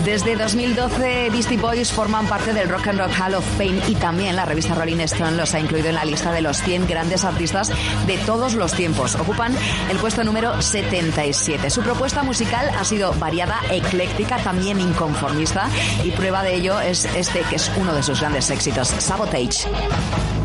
Desde 2012, Beastie Boys forman parte del Rock and Roll Hall of Fame y también la revista Rolling Stone los ha incluido en la lista de los 100 grandes artistas de todos los tiempos. Ocupan el puesto número 77. Su propuesta musical ha sido variada, ecléctica, también inconformista, y prueba de ello es este, que es uno de sus grandes éxitos, Sabotage.